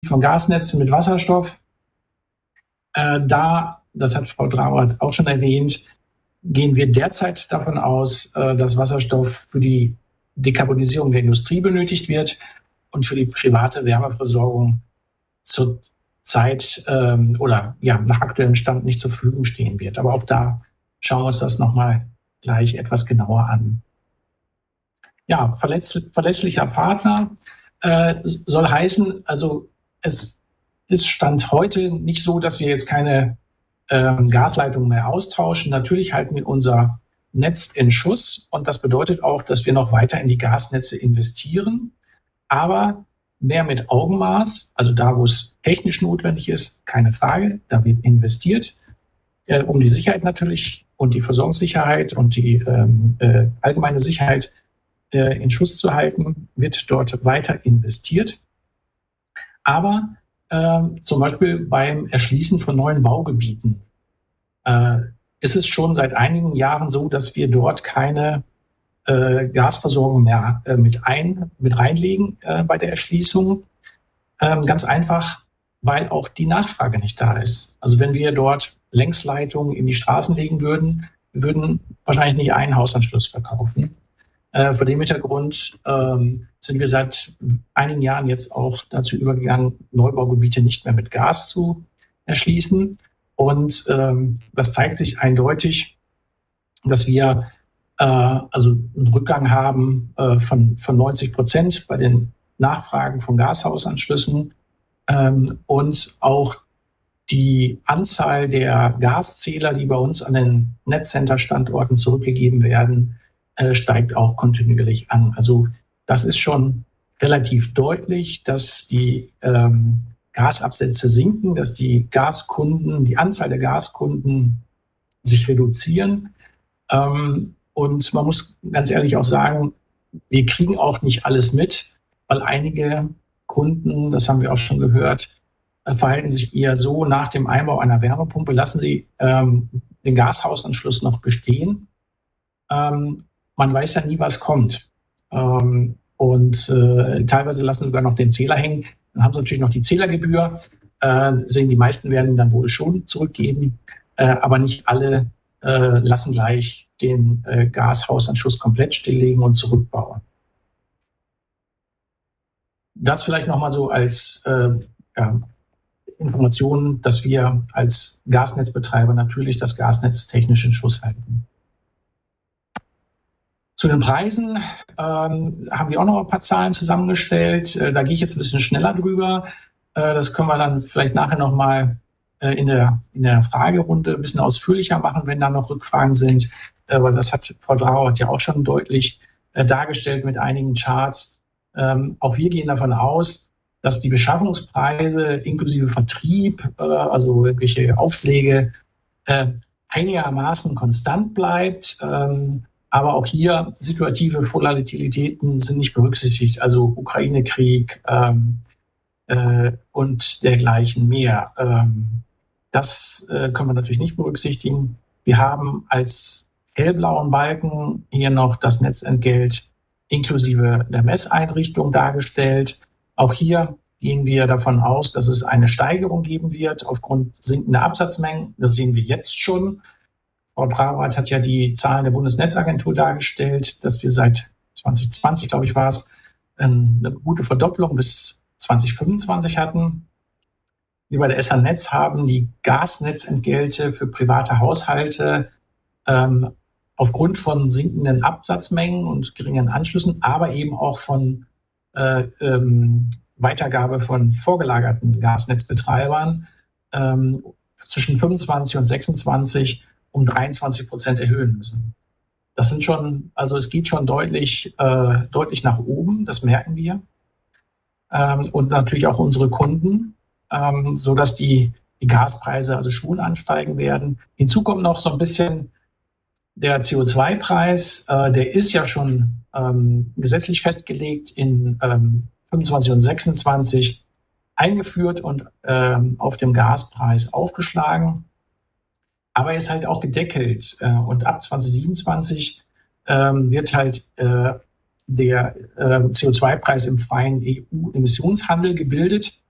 von Gasnetzen mit Wasserstoff. Das hat Frau Drawert auch schon erwähnt, gehen wir derzeit davon aus, dass Wasserstoff für die Dekarbonisierung der Industrie benötigt wird und für die private Wärmeversorgung zur Zeit nach aktuellem Stand nicht zur Verfügung stehen wird. Aber auch da schauen wir uns das nochmal gleich etwas genauer an. Ja, verlässlicher Partner soll heißen, also es ist Stand heute nicht so, dass wir jetzt keine Gasleitungen mehr austauschen. Natürlich halten wir unser Netz in Schuss und das bedeutet auch, dass wir noch weiter in die Gasnetze investieren, aber mehr mit Augenmaß, also da, wo es technisch notwendig ist, keine Frage, da wird investiert, um die Sicherheit natürlich und die Versorgungssicherheit und die allgemeine Sicherheit in Schuss zu halten, wird dort weiter investiert. Aber zum Beispiel beim Erschließen von neuen Baugebieten ist es schon seit einigen Jahren so, dass wir dort keine Gasversorgung mehr mit reinlegen bei der Erschließung. Ganz einfach, weil auch die Nachfrage nicht da ist. Also wenn wir dort Längsleitungen in die Straßen legen würden, wir würden wahrscheinlich nicht einen Hausanschluss verkaufen. Vor dem Hintergrund sind wir seit einigen Jahren jetzt auch dazu übergegangen, Neubaugebiete nicht mehr mit Gas zu erschließen. Und das zeigt sich eindeutig, dass wir also einen Rückgang haben von 90% bei den Nachfragen von Gashausanschlüssen und auch die Anzahl der Gaszähler, die bei uns an den Netzcenter-Standorten zurückgegeben werden, steigt auch kontinuierlich an. Also das ist schon relativ deutlich, dass die Gasabsätze sinken, dass die Anzahl der Gaskunden sich reduzieren. Und man muss ganz ehrlich auch sagen, wir kriegen auch nicht alles mit, weil einige Kunden, das haben wir auch schon gehört, verhalten sich eher so: Nach dem Einbau einer Wärmepumpe lassen sie den Gashausanschluss noch bestehen. Man weiß ja nie, was kommt. Teilweise lassen sie sogar noch den Zähler hängen. Dann haben sie natürlich noch die Zählergebühr. Deswegen die meisten werden dann wohl schon zurückgeben. Aber nicht alle lassen gleich den Gashausanschluss komplett stilllegen und zurückbauen. Das vielleicht nochmal so als Information, dass wir als Gasnetzbetreiber natürlich das Gasnetz technisch in Schuss halten. Zu den Preisen haben wir auch noch ein paar Zahlen zusammengestellt. Da gehe ich jetzt ein bisschen schneller drüber. Das können wir dann vielleicht nachher nochmal in der Fragerunde ein bisschen ausführlicher machen, wenn da noch Rückfragen sind. Weil das hat Frau Drawert ja auch schon deutlich dargestellt mit einigen Charts. Auch wir gehen davon aus, dass die Beschaffungspreise inklusive Vertrieb, also irgendwelche Aufschläge, einigermaßen konstant bleibt. Aber auch hier situative Volatilitäten sind nicht berücksichtigt, also Ukraine-Krieg und dergleichen mehr. Das können wir natürlich nicht berücksichtigen. Wir haben als hellblauen Balken hier noch das Netzentgelt inklusive der Messeinrichtung dargestellt. Auch hier gehen wir davon aus, dass es eine Steigerung geben wird aufgrund sinkender Absatzmengen. Das sehen wir jetzt schon. Frau Drawert hat ja die Zahlen der Bundesnetzagentur dargestellt, dass wir seit 2020, glaube ich, war es, eine gute Verdopplung bis 2025 hatten. Wir bei der SA Netz haben die Gasnetzentgelte für private Haushalte aufgrund von sinkenden Absatzmengen und geringen Anschlüssen, aber eben auch von Weitergabe von vorgelagerten Gasnetzbetreibern zwischen 25 und 26 um 23% erhöhen müssen. Das sind schon, also es geht schon deutlich nach oben, das merken wir. Und natürlich auch unsere Kunden, sodass die Gaspreise also schon ansteigen werden. Hinzu kommt noch so ein bisschen der CO2-Preis, der ist ja schon gesetzlich festgelegt in 25 und 26 eingeführt und auf dem Gaspreis aufgeschlagen. Aber er ist halt auch gedeckelt. Und ab 2027 wird halt der CO2-Preis im freien EU-Emissionshandel gebildet.